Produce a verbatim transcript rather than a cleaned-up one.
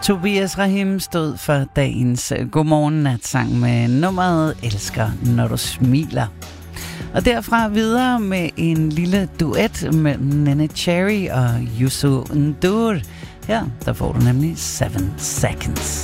Tobias Rahim stod for dagens Godmorgen Natsang med nummeret Elsker, når du smiler. Og derfra videre med en lille duet med Nene Cherry og Youssou N'Dour. Her, der får du nemlig seven seconds.